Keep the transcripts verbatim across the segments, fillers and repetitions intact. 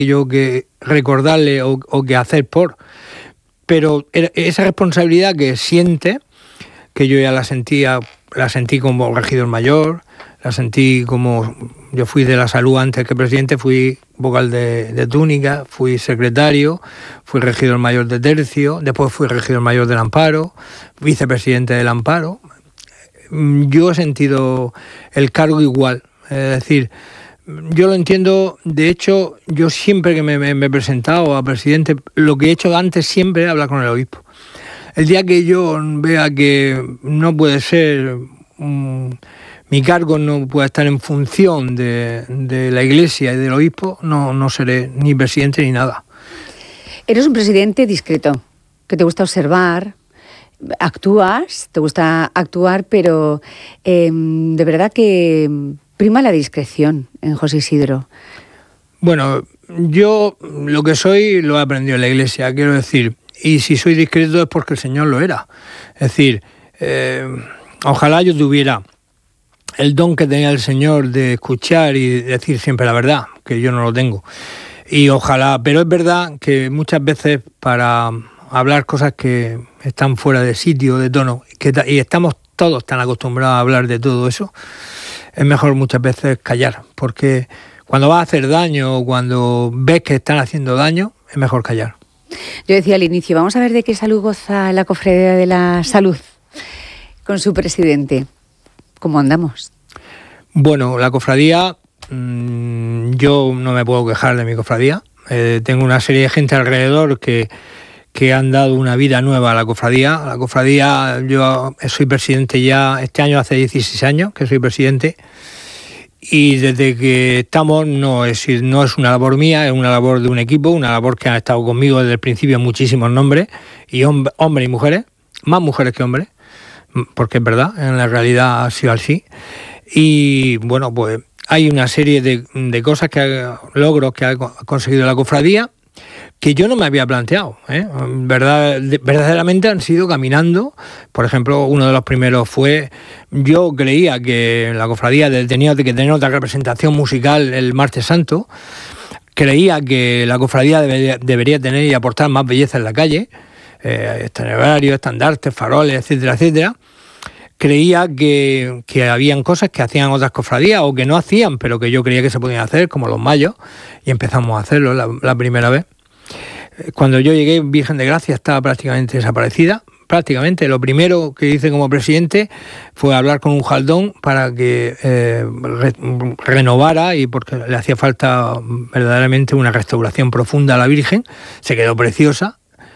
yo que recordarle o, o que hacer por, pero esa responsabilidad que siente, que yo ya la sentía, la sentí como regidor mayor, la sentí como, yo fui de la salud antes que presidente, fui vocal de, de túnica, fui secretario, fui regidor mayor de tercio, después fui regidor mayor del amparo, vicepresidente del amparo. Yo he sentido el cargo igual, es decir, yo lo entiendo. De hecho, yo siempre que me, me, me he presentado a presidente, lo que he hecho antes siempre es hablar con el obispo. El día que yo vea que no puede ser, um, mi cargo no puede estar en función de, de la Iglesia y del obispo, no, no seré ni presidente ni nada. Eres un presidente discreto, que te gusta observar, actúas, te gusta actuar, pero eh, de verdad que prima la discreción en José Isidro. Bueno, yo lo que soy lo he aprendido en la Iglesia, quiero decir, y si soy discreto es porque el Señor lo era. Es decir, eh, ojalá yo tuviera el don que tenía el Señor de escuchar y decir siempre la verdad, que yo no lo tengo. Y ojalá, pero es verdad que muchas veces para hablar cosas que están fuera de sitio, de tono, que, y estamos todos tan acostumbrados a hablar de todo eso, es mejor muchas veces callar, porque cuando vas a hacer daño o cuando ves que están haciendo daño, es mejor callar. Yo decía al inicio, vamos a ver de qué salud goza la Cofradía de la Salud con su presidente. ¿Cómo andamos? Bueno, la cofradía, mmm, yo no me puedo quejar de mi cofradía. Eh, tengo una serie de gente alrededor que, que han dado una vida nueva a la cofradía. La cofradía, yo soy presidente ya, este año hace dieciséis años que soy presidente, y desde que estamos no es, no es una labor mía, es una labor de un equipo, una labor que han estado conmigo desde el principio muchísimos nombres, y hom- hombres y mujeres, más mujeres que hombres, porque es verdad, en la realidad ha sido así. Y bueno, pues hay una serie de, de cosas, que ha, logros que ha conseguido la cofradía, que yo no me había planteado, ¿eh? Verdad, verdaderamente han sido caminando. Por ejemplo, uno de los primeros fue, yo creía que la cofradía tenía que tener otra representación musical el Martes Santo, creía que la cofradía debería, debería tener y aportar más belleza en la calle, eh, itinerarios, estandartes, faroles, etcétera, etcétera. Creía que, que habían cosas que hacían otras cofradías o que no hacían, pero que yo creía que se podían hacer, como los mayos, y empezamos a hacerlo la, la primera vez. Cuando yo llegué, Virgen de Gracia estaba prácticamente desaparecida. Prácticamente lo primero que hice como presidente fue hablar con un jaldón para que eh, re, renovara, y porque le hacía falta verdaderamente una restauración profunda a la Virgen. Se quedó preciosa.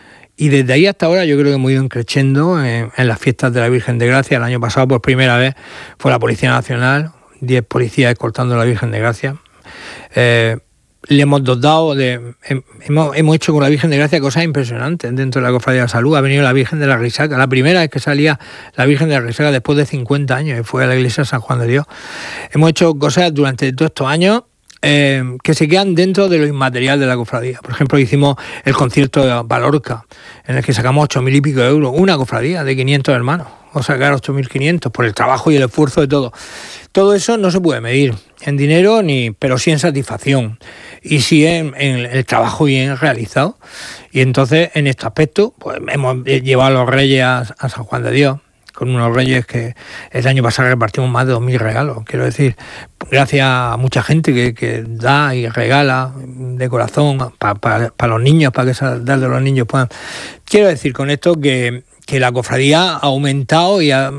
Y desde ahí hasta ahora yo creo que hemos ido creciendo en, en las fiestas de la Virgen de Gracia. El año pasado por primera vez fue la Policía Nacional, diez policías escoltando a la Virgen de Gracia. Eh, le hemos dotado de... Hemos, hemos hecho con la Virgen de Gracia cosas impresionantes dentro de la Cofradía de la Salud. Ha venido la Virgen de la Risaca, la primera vez que salía la Virgen de la Risaca después de cincuenta años, y fue a la iglesia de San Juan de Dios. Hemos hecho cosas durante todos estos años Eh, que se quedan dentro de lo inmaterial de la cofradía. Por ejemplo, hicimos el concierto de Valorca, en el que sacamos ocho mil y pico de euros, una cofradía de quinientos hermanos, o sacar ocho mil quinientos por el trabajo y el esfuerzo de todo. Todo eso no se puede medir en dinero, ni, pero sí en satisfacción, y sí en, en el trabajo bien realizado. Y entonces, en este aspecto, pues hemos llevado a los reyes a, a San Juan de Dios, con unos reyes que el año pasado repartimos más de dos mil regalos. Quiero decir, gracias a mucha gente que, que da y regala de corazón para pa, pa los niños, para que darle a los niños puedan. Quiero decir con esto que, que la cofradía ha aumentado, y ha,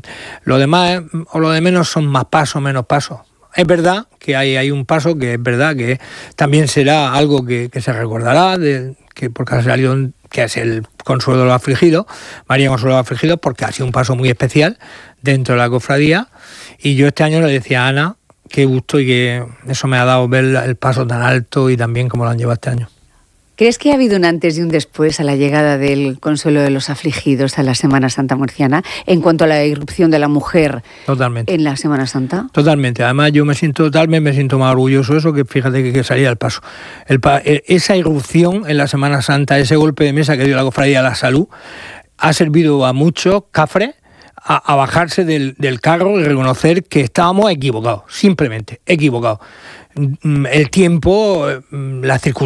lo demás o lo de menos son más pasos, menos pasos. Es verdad que hay, hay un paso que es verdad que también será algo que, que se recordará, de, que porque ha salido, que es el Consuelo de los Afligidos, María Consuelo de los Afligidos, porque ha sido un paso muy especial dentro de la cofradía. Y yo este año le decía a Ana, qué gusto, y que eso me ha dado ver el paso tan alto y también como lo han llevado este año. ¿Crees que ha habido un antes y un después a la llegada del Consuelo de los Afligidos a la Semana Santa murciana en cuanto a la irrupción de la mujer? Totalmente. En la Semana Santa? Totalmente. Además, yo me siento totalmente me siento más orgulloso de eso, que fíjate que, que salía el paso. El, esa irrupción en la Semana Santa, ese golpe de mesa que dio la Cofradía de la Salud, ha servido a muchos cafres a, a bajarse del, del carro y reconocer que estábamos equivocados, simplemente equivocados. el tiempo, las circunstancias